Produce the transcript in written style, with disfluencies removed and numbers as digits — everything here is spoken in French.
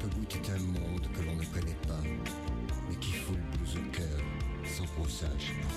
peut goûter un monde que l'on ne connaît pas, mais qui fout le blues au cœur sans qu'on sache